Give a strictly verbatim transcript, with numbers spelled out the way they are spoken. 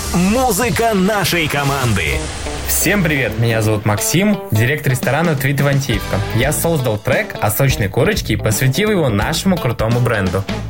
Музыка нашей команды. Всем привет, меня зовут Максим, директор ресторана Твит Ивантеевка. Я создал трек о сочной корочке и посвятил его нашему крутому бренду.